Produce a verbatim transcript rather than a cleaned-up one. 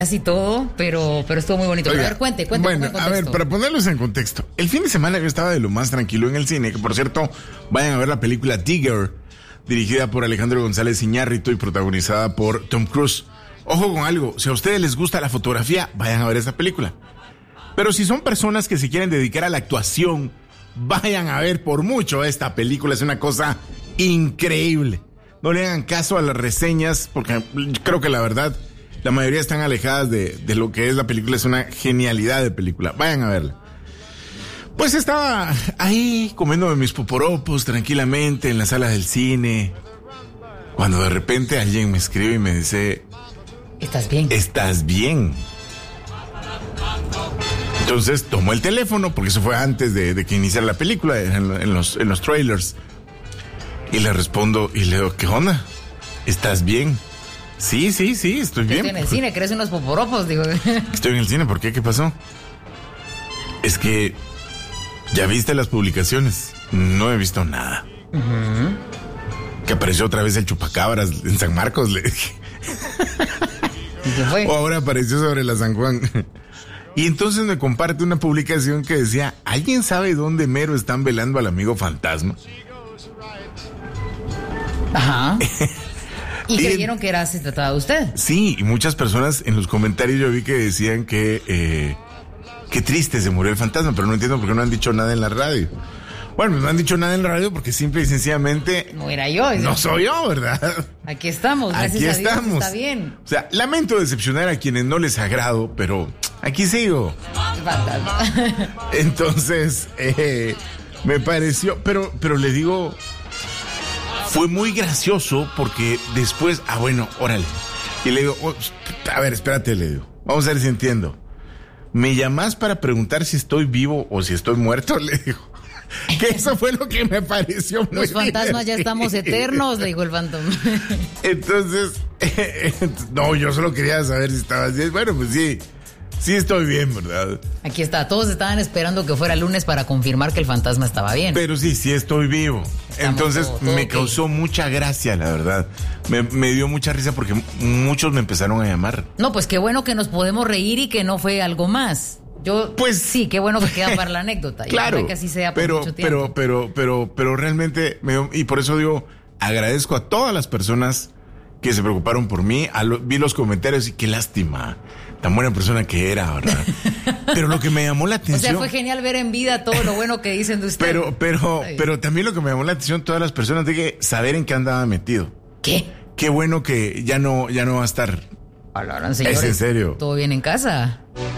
Casi todo, pero, pero estuvo muy bonito. Oiga, a ver, cuente, cuente. Bueno, a ver, para ponerlos en contexto. El fin de semana yo estaba de lo más tranquilo en el cine, que por cierto, vayan a ver la película Tigger, dirigida por Alejandro González Iñárritu y protagonizada por Tom Cruise. Ojo con algo, si a ustedes les gusta la fotografía, vayan a ver esta película. Pero si son personas que se quieren dedicar a la actuación, vayan a ver por mucho esta película, es una cosa increíble. No le hagan caso a las reseñas, porque creo que la verdad, la mayoría están alejadas de, de lo que es la película. Es una genialidad de película. Vayan a verla. Pues estaba ahí comiéndome mis poporopos tranquilamente en la sala del cine, cuando de repente alguien me escribe y me dice: ¿Estás bien? ¿Estás bien? Entonces tomo el teléfono, porque eso fue antes de, de que iniciara la película, en, en, los, en los trailers. Y le respondo y le digo: ¿qué onda? ¿Estás bien? Sí, sí, sí, estoy bien. Estoy en el cine, ¿crees unos poporopos? Digo. Estoy en el cine, ¿por qué? ¿Qué pasó? Es que ya viste las publicaciones. No he visto nada. Uh-huh. Que apareció otra vez el chupacabras en San Marcos, le dije. ¿Y qué fue? O ahora apareció sobre la San Juan. Y entonces me comparte una publicación que decía: ¿alguien sabe dónde mero están velando al amigo fantasma? Ajá. ¿Y creyeron que era, se trataba de usted? Sí, y muchas personas en los comentarios yo vi que decían que eh, qué triste se murió el fantasma, pero no entiendo por qué no han dicho nada en la radio. Bueno, no han dicho nada en la radio porque simple y sencillamente no era yo. No soy yo, ¿verdad? Aquí estamos, gracias aquí a Dios, estamos. Está bien. O sea, lamento decepcionar a quienes no les agrado, pero aquí sigo. Entonces, eh, me pareció, pero, pero le digo, fue muy gracioso porque después, ah, bueno, órale. Y le digo, oh, a ver, espérate, le digo, vamos a ver si entiendo. ¿Me llamás para preguntar si estoy vivo o si estoy muerto? Le digo. Que eso fue lo que me pareció muy Los fantasmas divertido. Ya estamos eternos, le dijo el fantasma. Entonces, eh, eh, no, yo solo quería saber si estabas bien. Bueno, pues sí, sí estoy bien, ¿verdad? Aquí está, todos estaban esperando que fuera lunes para confirmar que el fantasma estaba bien. Pero sí, sí estoy vivo. Estamos Entonces todo, todo me okay. causó mucha gracia, la verdad. Me, me dio mucha risa porque muchos me empezaron a llamar. No, pues qué bueno que nos podemos reír y que no fue algo más. Yo, pues sí, qué bueno que queda para la anécdota. Claro, que así sea por pero, mucho tiempo. pero, pero, pero, pero realmente, me, y por eso digo, agradezco a todas las personas que se preocuparon por mí. A lo, vi los comentarios y qué lástima, tan buena persona que era, ¿verdad? Pero lo que me llamó la atención. O sea, fue genial ver en vida todo lo bueno que dicen de usted. Pero, pero, pero también lo que me llamó la atención, todas las personas, de que saber en qué andaba metido. ¿Qué? Qué bueno que ya no, ya no va a estar. Hablarán, señores. Es en serio. ¿Todo bien en casa?